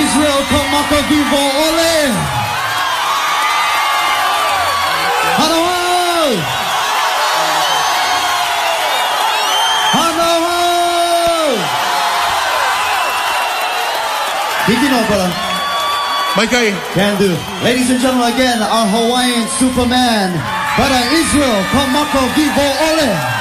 Israel, Komako Vivo, Ole! Hanoi! Hanoi! Did you know, brother? Mikey. Can do. Ladies and gentlemen, again, our Hawaiian Superman, Brother Israel, Komako Vivo, Ole!